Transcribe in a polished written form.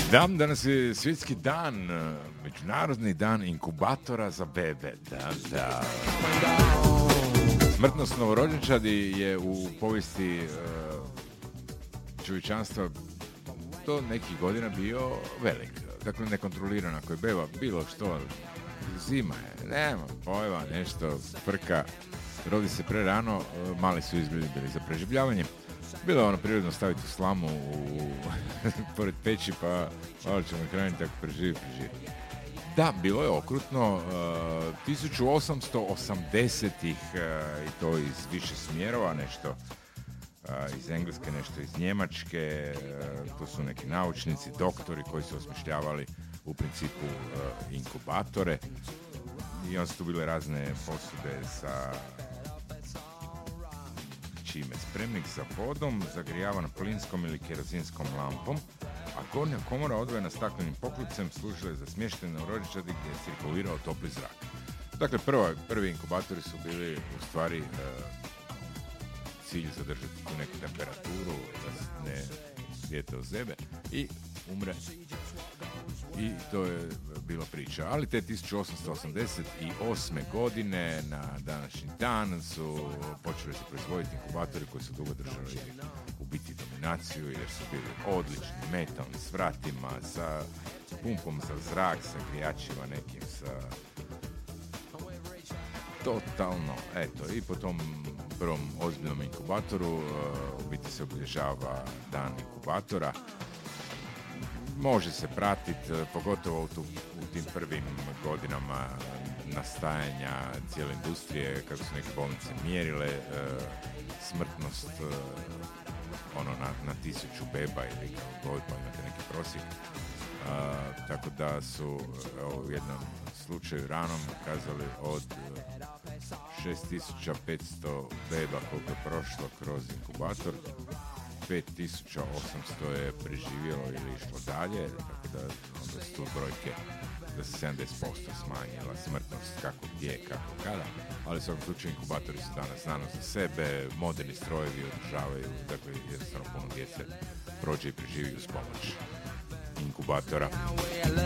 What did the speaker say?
Danas je svjetski dan, međunarodni dan inkubatora za bebe. Da. Smrtnost novorođenčadi je u povijesti čovječanstva do nekih godina bio velik. Dakle, nekontrolirano, ako je beba bilo što, zima je, nema pojma, nešto frka, rodi se prerano, mali su izgledi bili za preživljavanje. Bilo je ono prirodno staviti u slamu pored peći, pa malo ćemo hraniti, ako preživi. Da, bilo je okrutno. 1880-ih, i to iz više smjerova, nešto iz Engleske, nešto iz Njemačke, to su neki naučnici, doktori koji su osmišljavali u principu inkubatore, i onda su tu bile razne posude sa čime? Spremnik za vodom, zagrijavan plinskom ili kerozinskom lampom, a gornja komora odvojena staklenim poključcem služila je za smještaj novorođenčadi gdje je cirkulirao topli zrak. Dakle, prvi inkubatori su bili u stvari cilj zadržati tu neku temperaturu, da ne dijete ozebe i umre. I to je bila priča. Ali te 1888. godine na današnji dan su počeli se proizvoditi inkubatori koji su dugo držali u biti dominaciju, jer su bili odlični, metalni, s vratima, sa pumpom za zrak, sa grijačima nekim, sa totalno, eto, i po tom prvom ozbiljnom inkubatoru u biti se obilježava dan inkubatora. Može se pratiti, pogotovo u tim prvim godinama nastajanja cijele industrije, kako su neke bolnice mjerile smrtnost na 1000 beba ili kao god, pa imate neki prosjek. Tako da su u jednom slučaju ranom kazali od 6500 beba koliko je prošlo kroz inkubator, 5800 je preživjelo ili išlo dalje, tako da onda su tu brojke da se 70% smanjila smrtnost, kako gdje, kako kada, ali u svakom slučaju inkubatori su danas znanost za sebe, moderni strojevi održavaju, dakle jednostavno puno djece prođe i preživi uz pomoć inkubatora.